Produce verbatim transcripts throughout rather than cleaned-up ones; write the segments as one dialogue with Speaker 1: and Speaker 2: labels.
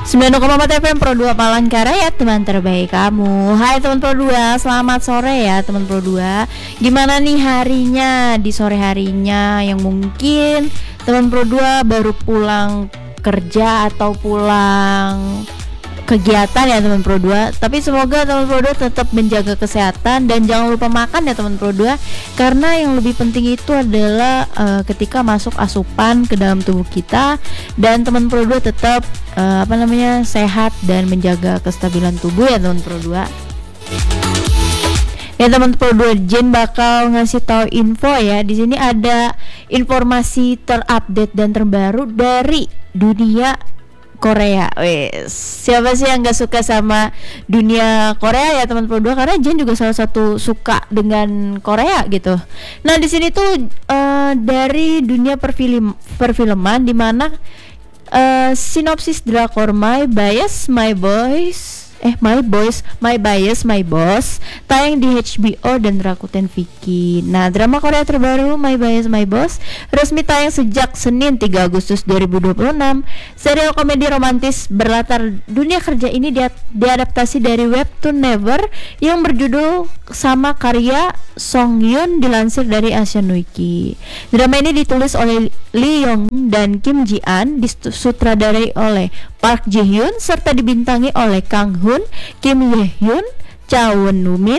Speaker 1: sembilan koma empat F M Pro dua Palangkaraya, teman terbaik kamu. Hai teman Pro dua, selamat sore ya teman Pro dua. Gimana nih harinya, di sore harinya yang mungkin teman Pro dua baru pulang kerja atau pulang kegiatan ya teman Pro dua. Tapi semoga teman Pro dua tetap menjaga kesehatan dan jangan lupa makan ya teman Pro dua. Karena yang lebih penting itu adalah uh, ketika masuk asupan ke dalam tubuh kita, dan teman Pro dua tetap uh, apa namanya sehat dan menjaga kestabilan tubuh ya teman Pro dua. Ya teman Pro dua, Jen bakal ngasih tahu info ya. Di sini ada informasi terupdate dan terbaru dari dunia Korea. Wes, siapa sih yang gak suka sama dunia Korea ya teman Pro dua, karena Jen juga salah satu suka dengan Korea gitu. Nah di sini tuh uh, dari dunia perfilm perfilman, di mana uh, sinopsis drakor My Bias My Boys Eh My Boys My Bias My Boss tayang di H B O dan Rakuten Viki. Nah, drama Korea terbaru My Bias My Boss resmi tayang sejak Senin tiga Agustus dua ribu dua puluh enam. Serial komedi romantis berlatar dunia kerja ini dia diadaptasi dari webtoon Never yang berjudul sama karya Song Yoon, dilansir dari Asian Wiki. Drama ini ditulis oleh Lee Young dan Kim Ji An, disutradarai oleh Park Ji Hyun serta dibintangi oleh Kang Hoon, Kim Ye Hyun, Cha Won Min.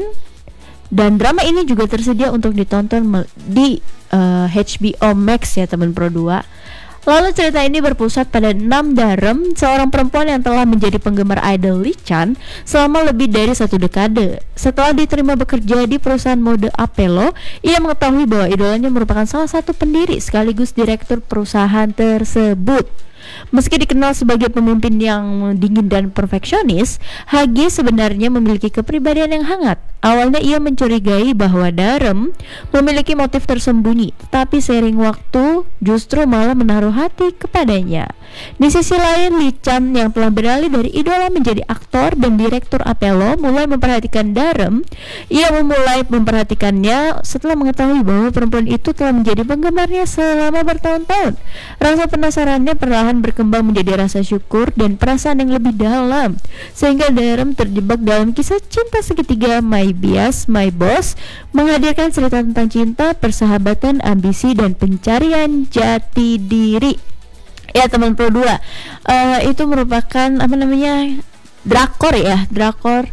Speaker 1: Dan drama ini juga tersedia untuk ditonton di uh, H B O Max ya teman Pro dua. Lalu cerita ini berpusat pada Nam Darem, seorang perempuan yang telah menjadi penggemar idol Lee Chan selama lebih dari satu dekade. Setelah diterima bekerja di perusahaan mode Apello, ia mengetahui bahwa idolanya merupakan salah satu pendiri sekaligus direktur perusahaan tersebut. Meski dikenal sebagai pemimpin yang dingin dan perfeksionis, H G sebenarnya memiliki kepribadian yang hangat. Awalnya ia mencurigai bahwa Darem memiliki motif tersembunyi, tetapi seiring waktu justru malah menaruh hati kepadanya. Di sisi lain, Lee Chan yang telah beralih dari idola menjadi aktor dan direktur Apello mulai memperhatikan Darem. Ia memulai memperhatikannya setelah mengetahui bahwa perempuan itu telah menjadi penggemarnya selama bertahun-tahun. Rasa penasarannya perlahan berkembang menjadi rasa syukur dan perasaan yang lebih dalam, sehingga Darem terjebak dalam kisah cinta segitiga My Bias My Boss, menghadirkan cerita tentang cinta, persahabatan, ambisi, dan pencarian jati diri. Ya teman Pro dua, uh, itu merupakan apa namanya drakor ya, drakor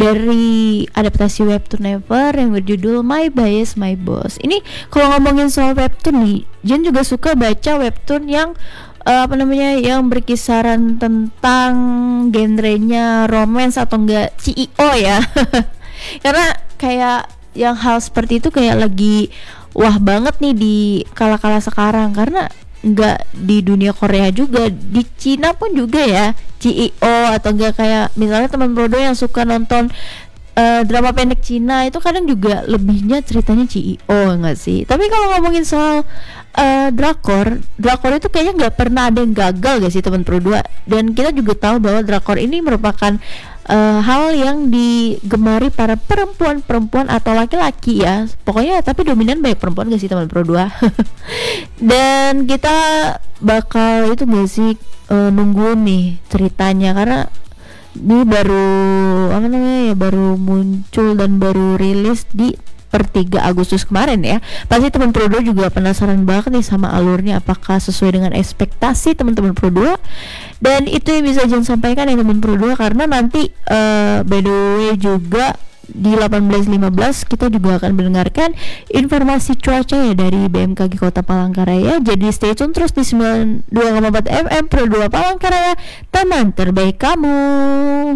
Speaker 1: dari adaptasi webtoon Never yang berjudul My Bias My Boss. Ini kalau ngomongin soal webtoon nih, Jen juga suka baca webtoon yang uh, apa namanya yang berkisaran tentang genrenya romance atau enggak C E O ya. Karena kayak yang hal seperti itu kayak lagi wah banget nih di kala-kala sekarang, karena nggak di dunia Korea juga, di Cina pun juga ya C E O atau enggak kayak misalnya teman Brodo yang suka nonton uh, drama pendek Cina itu kadang juga lebihnya ceritanya C E O enggak sih. Tapi kalau ngomongin soal uh, drakor, drakor itu kayaknya nggak pernah ada yang gagal gak sih teman Pro dua. Dan kita juga tahu bahwa drakor ini merupakan Uh, hal yang digemari para perempuan-perempuan atau laki-laki ya, pokoknya tapi dominan banyak perempuan gak sih teman Pro dua. Dan kita bakal itu gak sih uh, nunggu nih ceritanya, karena ini baru apa namanya ya baru muncul dan baru rilis di per tiga Agustus kemarin ya. Pasti teman Pro dua juga penasaran banget nih sama alurnya, apakah sesuai dengan ekspektasi teman-teman Pro dua. Dan itu yang bisa Jen sampaikan ya teman Pro dua, karena nanti uh, by the way juga di delapan belas lima belas kita juga akan mendengarkan informasi cuaca ya dari B M K G Kota Palangkaraya. Jadi stay tune terus di sembilan puluh dua koma empat F M Pro dua Palangkaraya, teman terbaik kamu.